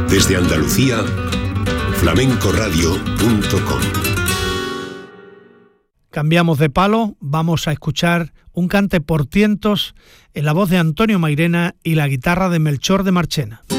Desde Andalucía, flamencoradio.com. Cambiamos de palo, vamos a escuchar un cante por tientos en la voz de Antonio Mairena y la guitarra de Melchor de Marchena.